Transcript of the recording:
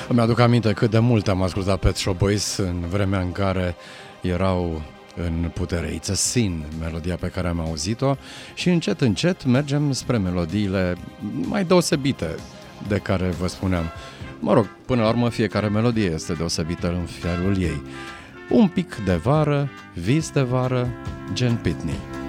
Îmi aduc aminte cât de mult am ascultat Pet Shop Boys în vremea în care erau în putere. It's a Sin, melodia pe care am auzit-o, și încet, încet mergem spre melodiile mai deosebite de care vă spuneam. Mă rog, până la urmă fiecare melodie este deosebită în felul ei. Un pic de vară, vis de vară, Jen Pitney.